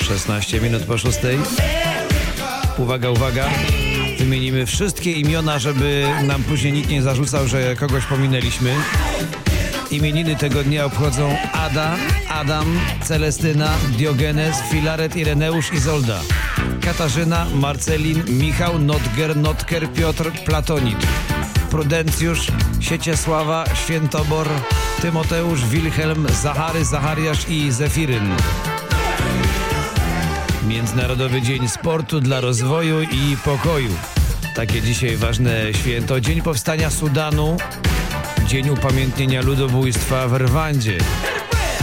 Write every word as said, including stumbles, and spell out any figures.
szesnaście minut po szóstej. Uwaga, uwaga. Wymienimy wszystkie imiona, żeby nam później nikt nie zarzucał, że kogoś pominęliśmy. Imieniny tego dnia obchodzą Ada, Adam, Celestyna, Diogenes, Filaret, Ireneusz, Izolda, Katarzyna, Marcelin, Michał, Notger, Notker, Piotr, Platonit, Prudencjusz, Sieciesława, Świętobor, Tymoteusz, Wilhelm, Zachary, Zachariasz i Zefiryn. Międzynarodowy Dzień Sportu dla rozwoju i pokoju. Takie dzisiaj ważne święto. Dzień powstania Sudanu. Dzień upamiętnienia ludobójstwa w Rwandzie.